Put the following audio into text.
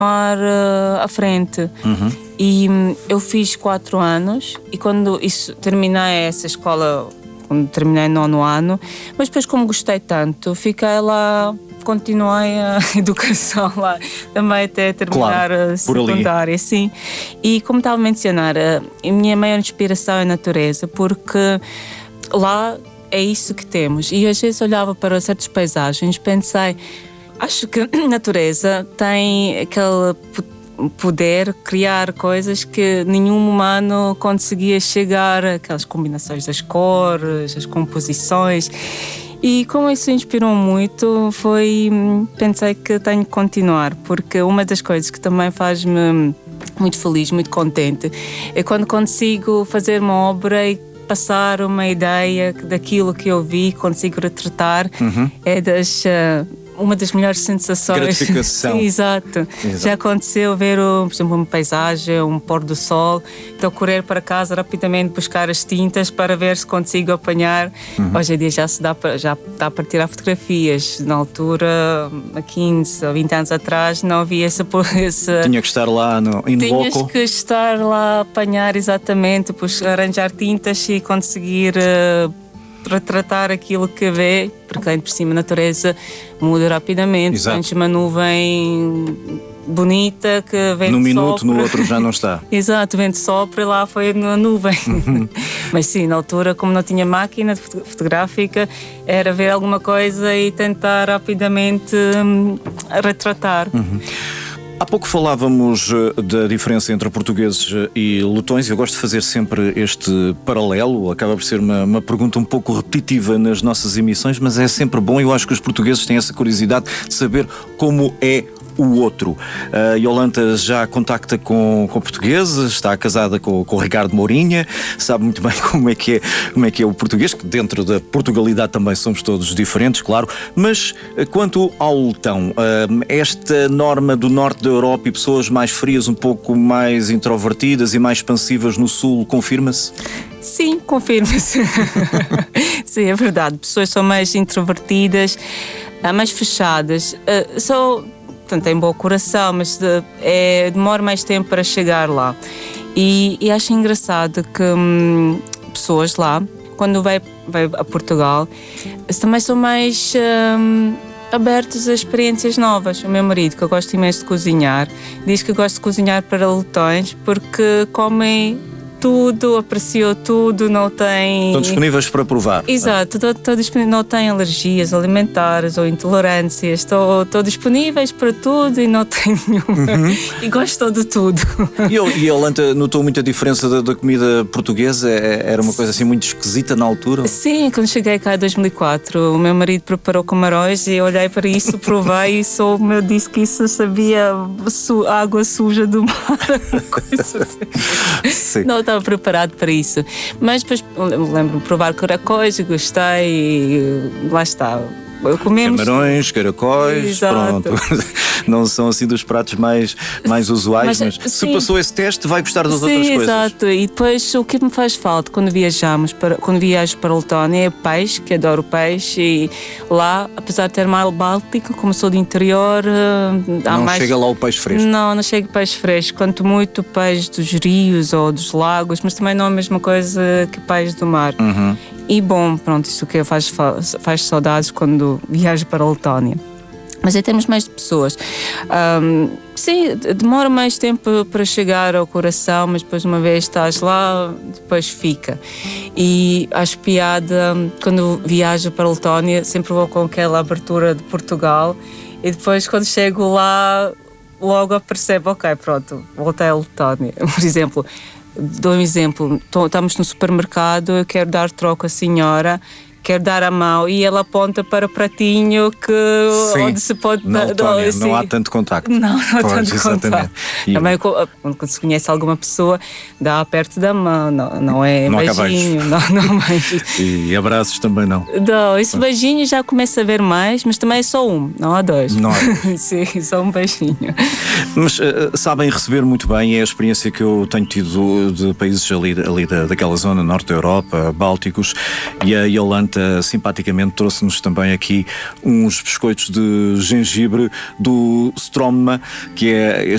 à frente. E eu fiz 4 anos e quando terminei essa escola, quando terminei 9º ano, mas depois como gostei tanto, fiquei lá, continuei a educação lá também até terminar a secundária, sim. E como estava a mencionar, a minha maior inspiração é a natureza, porque lá é isso que temos. E às vezes olhava para certas paisagens, pensei, acho que a natureza tem aquele poder criar coisas que nenhum humano conseguia chegar, aquelas combinações das cores, as composições. E como isso inspirou muito, pensei que tenho que continuar, porque uma das coisas que também faz-me muito feliz, muito contente, é quando consigo fazer uma obra e passar uma ideia daquilo que eu vi, consigo retratar, uma das melhores sensações. Gratificação. Sim, exato. Já aconteceu ver, por exemplo, uma paisagem, um pôr do sol, então correr para casa rapidamente buscar as tintas para ver se consigo apanhar. Hoje em dia já dá para tirar fotografias. Na altura, há 15 ou 20 anos atrás, não havia esse... Tinha que estar lá in loco. Tinhas que estar lá a apanhar exatamente, arranjar tintas e conseguir... retratar aquilo que vê, porque ainda por cima a natureza muda rapidamente. Tens uma nuvem bonita que vem num de minuto, sopra. no outro já não está. Exato, vento sopra e lá foi na nuvem. Mas sim, na altura, como não tinha máquina fotográfica, era ver alguma coisa e tentar rapidamente retratar. Há pouco falávamos da diferença entre portugueses e letões. Eu gosto de fazer sempre este paralelo. Acaba por ser uma pergunta um pouco repetitiva nas nossas emissões, mas é sempre bom. Eu acho que os portugueses têm essa curiosidade de saber como é o outro. A Iolanda já contacta com portugueses, está casada com o Ricardo Mourinha, sabe muito bem como é que é o português, que dentro da Portugalidade também somos todos diferentes, claro. Mas quanto ao letão, esta norma do norte da Europa e pessoas mais frias, um pouco mais introvertidas e mais expansivas no sul, confirma-se? Sim, confirma-se. Sim, é verdade. Pessoas são mais introvertidas, mais fechadas. Tem bom coração, mas demora mais tempo para chegar lá. E acho engraçado que pessoas lá, quando vai a Portugal, também são mais abertos a experiências novas. O meu marido, que eu gosto imenso de cozinhar, diz que gosta de cozinhar para letões porque comem tudo, apreciou tudo, não tem... Estão disponíveis para provar. Exato, estou disponível, não tem alergias alimentares ou intolerâncias, estou disponíveis para tudo e não tenho nenhuma. E gostou de tudo. E a Iolanda notou muita diferença da comida portuguesa? Era uma coisa assim muito esquisita na altura? Sim, quando cheguei cá em 2004, o meu marido preparou camarões e eu olhei para isso, provei e eu disse que isso sabia água suja do mar. Sim. Não estava preparado para isso, mas depois lembro-me de provar caracóis e gostei e lá está. Comemos... Camarões, caracóis, exato. Pronto. Não são assim dos pratos mais usuais, mas se passou esse teste, vai gostar das outras coisas. Exato. E depois o que me faz falta quando viajo para Letónia é peixe, que adoro peixe, e lá, apesar de ter mar Báltico, como sou do interior, não chega lá o peixe fresco. Não chega peixe fresco, quanto muito peixe dos rios ou dos lagos, mas também não é a mesma coisa que peixe do mar. E bom, pronto, isso que faz saudades quando viajo para a Letónia. Mas aí temos mais de pessoas. Sim, demora mais tempo para chegar ao coração, mas depois uma vez estás lá, depois fica. E acho piada, quando viajo para a Letónia, sempre vou com aquela abertura de Portugal e depois quando chego lá, logo percebo, ok, pronto, voltei à Letónia. Por exemplo, dou um exemplo, estamos no supermercado, eu quero dar troco à senhora, quero dar a mão e ela aponta para o pratinho onde se pode dar. Não há tanto contacto. Não há tanto contacto. Também quando se conhece alguma pessoa, dá perto da mão, não é não beijinho. Não e abraços também não. Não, esse beijinho já começa a ver mais, mas também é só um, não há dois. Não há dois. Sim, só um beijinho. Mas sabem receber muito bem, é a experiência que eu tenho tido de países ali daquela zona, norte da Europa, Bálticos, e a Iolanda simpaticamente trouxe-nos também aqui uns biscoitos de gengibre do Stroma, que é